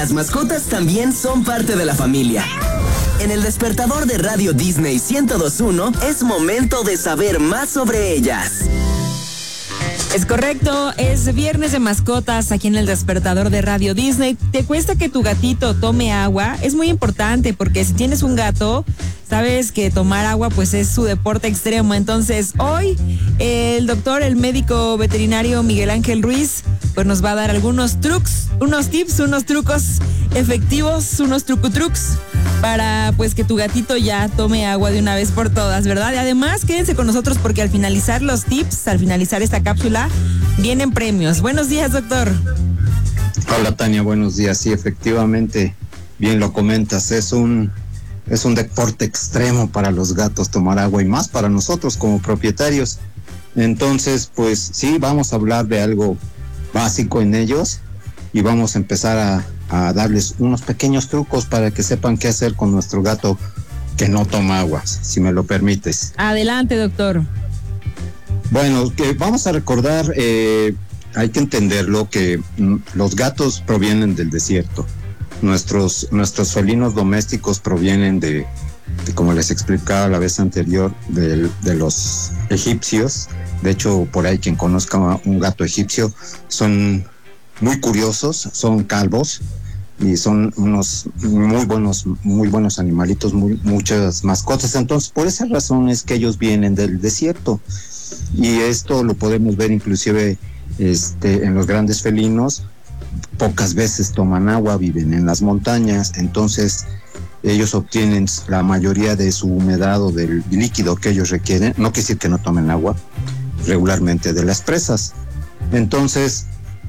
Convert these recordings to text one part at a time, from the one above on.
Las mascotas también son parte de la familia. En el despertador de Radio Disney 102.1 es momento de saber más sobre ellas. Es correcto, es viernes de mascotas aquí en el despertador de Radio Disney. ¿Te cuesta que tu gatito tome agua? Es muy importante porque si tienes un gato, sabes que tomar agua pues es su deporte extremo. Entonces hoy el doctor, el médico veterinario Miguel Ángel Ruiz, pues nos va a dar algunos trucs, unos tips, unos trucos efectivos, unos trucutrucs para pues que tu gatito ya tome agua de una vez por todas, ¿verdad? Y además quédense con nosotros porque al finalizar los tips, al finalizar esta cápsula, vienen premios. Buenos días, doctor. Hola, Tania, buenos días. Sí, efectivamente, bien lo comentas, es un deporte extremo para los gatos tomar agua y más para nosotros como propietarios. Entonces, pues sí, vamos a hablar de algo básico en ellos y vamos a empezar a darles unos pequeños trucos para que sepan qué hacer con nuestro gato que no toma agua, si me lo permites. Adelante, doctor. Bueno, que vamos a recordar, hay que entenderlo, que los gatos provienen del desierto. Nuestros felinos domésticos provienen de, como les explicaba la vez anterior, de los egipcios. De hecho, por ahí quien conozca un gato egipcio, son muy curiosos, son calvos y son unos muy buenos animalitos, muchas mascotas. Entonces, por esa razón es que ellos vienen del desierto. Y esto lo podemos ver inclusive en los grandes felinos. Pocas veces toman agua, viven en las montañas, entonces ellos obtienen la mayoría de su humedad o del líquido que ellos requieren. No quiere decir que no tomen agua regularmente de las presas. Entonces,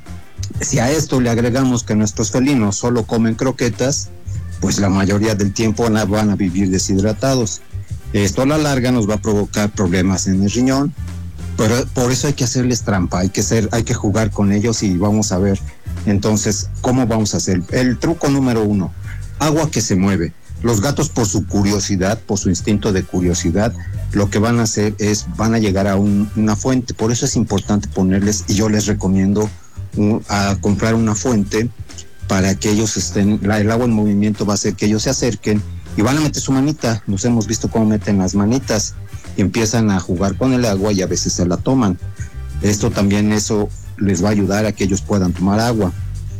si a esto le agregamos que nuestros felinos solo comen croquetas, pues la mayoría del tiempo van a vivir deshidratados. Esto a la larga nos va a provocar problemas en el riñón, pero por eso hay que hacerles trampa, hay que jugar con ellos y vamos a ver entonces cómo vamos a hacer. El truco número 1, agua que se mueve. Los gatos, por su curiosidad, por su instinto de curiosidad, lo que van a hacer es, van a llegar a una fuente. Por eso es importante ponerles, y yo les recomiendo a comprar una fuente para que ellos el agua en movimiento va a hacer que ellos se acerquen y van a meter su manita. Nos hemos visto cómo meten las manitas y empiezan a jugar con el agua y a veces se la toman. Esto también, eso les va a ayudar a que ellos puedan tomar agua.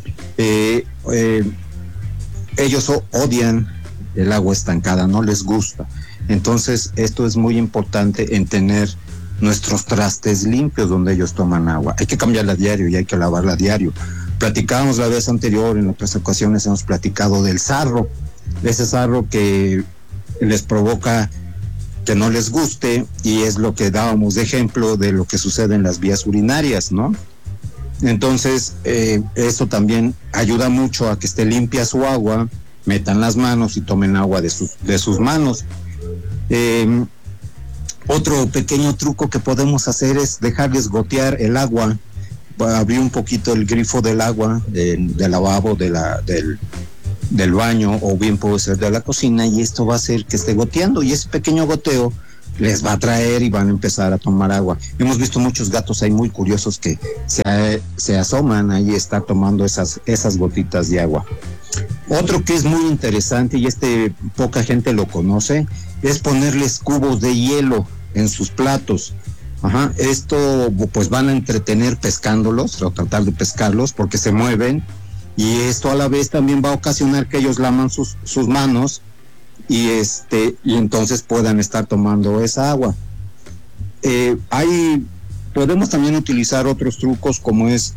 Ellos odian el agua estancada, no les gusta. Entonces esto es muy importante en tener nuestros trastes limpios donde ellos toman agua. Hay que cambiarla a diario y hay que lavarla a diario. Platicábamos la vez anterior, en otras ocasiones hemos platicado del sarro, ese sarro que les provoca que no les guste, y es lo que dábamos de ejemplo de lo que sucede en las vías urinarias, ¿no? Entonces, eso también ayuda mucho a que esté limpia su agua, metan las manos y tomen agua de sus manos. Otro pequeño truco que podemos hacer es dejarles gotear el agua, abrir un poquito el grifo del agua, del lavabo, del baño, o bien puede ser de la cocina, y esto va a hacer que esté goteando, y ese pequeño goteo les va a atraer y van a empezar a tomar agua. Hemos visto muchos gatos ahí muy curiosos que se asoman ahí, está tomando esas gotitas de agua. Otro que es muy interesante, y poca gente lo conoce, es ponerles cubos de hielo en sus platos. Esto pues van a entretener pescándolos, o tratar de pescarlos, porque se mueven, y esto a la vez también va a ocasionar que ellos laman sus manos y entonces puedan estar tomando esa agua. Podemos también utilizar otros trucos, como es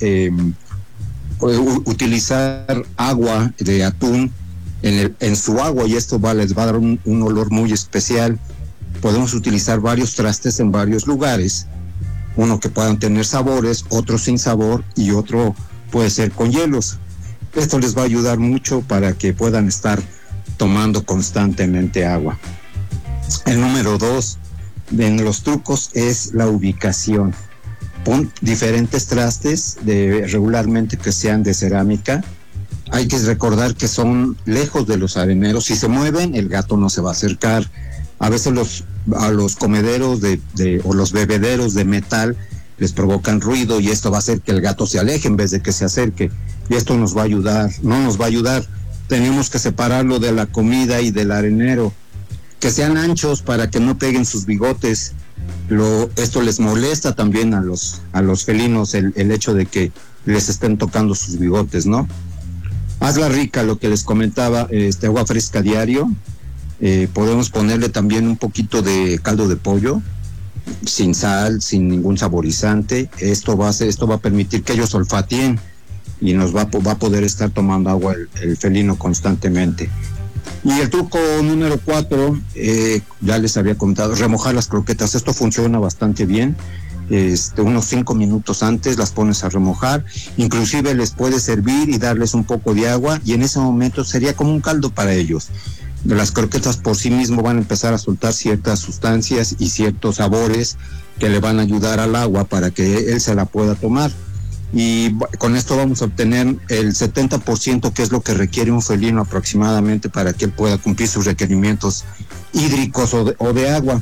utilizar agua de atún en su agua, y esto les va a dar un olor muy especial. Podemos utilizar varios trastes en varios lugares, uno que puedan tener sabores, otro sin sabor y otro puede ser con hielos. Esto les va a ayudar mucho para que puedan estar tomando constantemente agua. El número 2 en los trucos es la ubicación. Pon diferentes trastes regularmente que sean de cerámica. Hay que recordar que son lejos de los areneros. Si se mueven, el gato no se va a acercar. A veces a los comederos o los bebederos de metal les provocan ruido y esto va a hacer que el gato se aleje en vez de que se acerque. Y esto nos va a ayudar, no nos va a ayudar. Tenemos que separarlo de la comida y del arenero. Que sean anchos para que no peguen sus bigotes. Esto les molesta también a los felinos, el hecho de que les estén tocando sus bigotes, ¿no? Hazla rica, lo que les comentaba, agua fresca diario. Podemos ponerle también un poquito de caldo de pollo, sin sal, sin ningún saborizante. Esto va a permitir que ellos olfateen y nos va a poder estar tomando agua el felino constantemente. Y el truco número 4, ya les había comentado, remojar las croquetas. Esto funciona bastante bien. Unos 5 minutos antes las pones a remojar, inclusive les puedes servir y darles un poco de agua, y en ese momento sería como un caldo para ellos. Las croquetas por sí mismo van a empezar a soltar ciertas sustancias y ciertos sabores que le van a ayudar al agua para que él se la pueda tomar. Y con esto vamos a obtener el 70%, que es lo que requiere un felino aproximadamente para que él pueda cumplir sus requerimientos hídricos o de agua.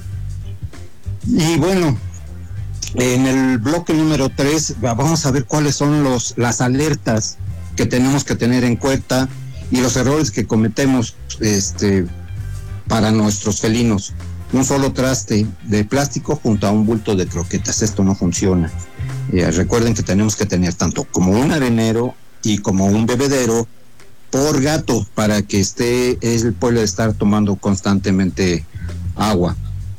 Y bueno, en el bloque número 3 vamos a ver cuáles son las alertas que tenemos que tener en cuenta y los errores que cometemos para nuestros felinos. Un solo traste de plástico junto a un bulto de croquetas, esto no funciona. Recuerden que tenemos que tener tanto como un arenero y como un bebedero por gato para que él pueda estar tomando constantemente agua.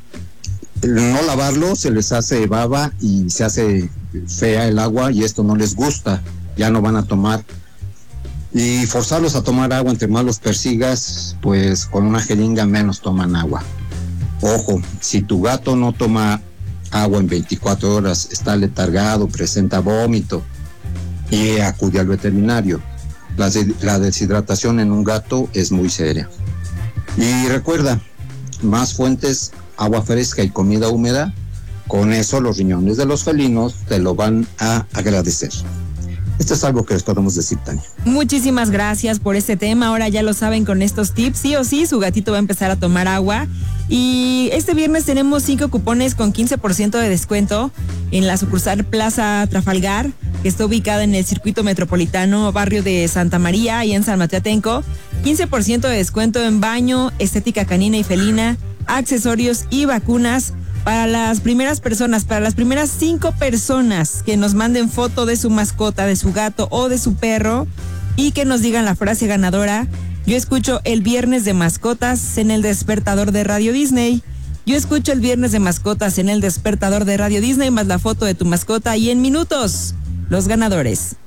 No lavarlo, se les hace baba y se hace fea el agua y esto no les gusta, ya no van a tomar. Y forzarlos a tomar agua, entre más los persigas, pues con una jeringa menos toman agua. Ojo, si tu gato no toma agua en 24 horas, está letargado, presenta vómito, y acude al veterinario. La deshidratación en un gato es muy seria. Y recuerda, más fuentes, agua fresca y comida húmeda, con eso los riñones de los felinos te lo van a agradecer. Esto es algo que les podemos decir, Tania. Muchísimas gracias por este tema. Ahora ya lo saben, con estos tips, sí o sí, su gatito va a empezar a tomar agua. Y este viernes tenemos 5 cupones con 15% de descuento en la sucursal Plaza Trafalgar, que está ubicada en el circuito metropolitano, barrio de Santa María, y en San Mateo Atenco. 15% de descuento en baño, estética canina y felina, accesorios y vacunas. Para las primeras 5 personas que nos manden foto de su mascota, de su gato o de su perro, y que nos digan la frase ganadora: yo escucho el viernes de mascotas en el despertador de Radio Disney. Yo escucho el viernes de mascotas en el despertador de Radio Disney, más la foto de tu mascota, y en minutos, los ganadores.